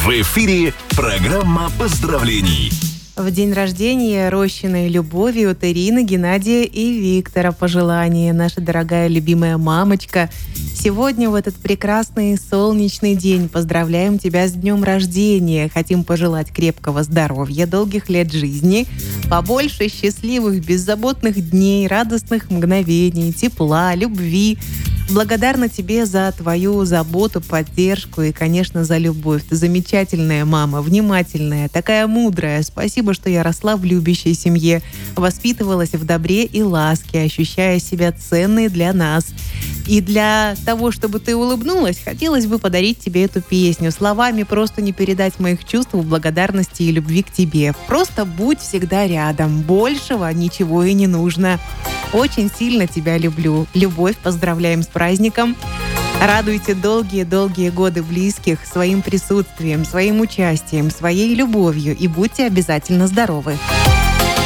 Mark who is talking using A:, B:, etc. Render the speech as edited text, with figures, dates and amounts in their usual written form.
A: В эфире программа поздравлений.
B: В день рождения рощиной любовью от Ирины, Геннадия и Виктора пожелания. Наша дорогая любимая мамочка. Сегодня в этот прекрасный солнечный день поздравляем тебя с днем рождения. Хотим пожелать крепкого здоровья, долгих лет жизни, побольше счастливых, беззаботных дней, радостных мгновений, тепла, любви. Благодарна тебе за твою заботу, поддержку и, конечно, за любовь. Ты замечательная мама, внимательная, такая мудрая. Спасибо, что я росла в любящей семье, воспитывалась в добре и ласке, ощущая себя ценной для нас. И для того, чтобы ты улыбнулась, хотелось бы подарить тебе эту песню. Словами просто не передать моих чувств благодарности и любви к тебе. Просто будь всегда рядом. Большего ничего и не нужно. Очень сильно тебя люблю. Любовь, поздравляем с праздником. Радуйте долгие-долгие годы близких своим присутствием, своим участием, своей любовью и будьте обязательно здоровы.